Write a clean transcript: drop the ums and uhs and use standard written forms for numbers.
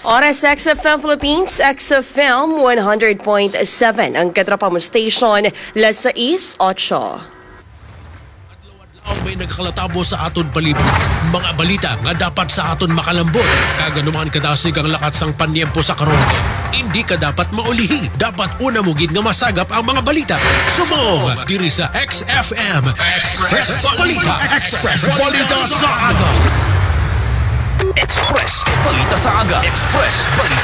Oras XFM Philippines, XFM 100.7 ang katrapa mo station, las 6:08. Ang may nagkalatabo sa aton palibot. Mga balita nga dapat sa aton makalambot. Kaganuman kadasig ang lakat sang panyempo sa karon. Hindi ka dapat maulihi. Dapat una mo gid nga masagap ang mga balita. Sumong diri sa XFM Express Balita. Express Balita sa aga. Express Balita sa Aga. Express Balita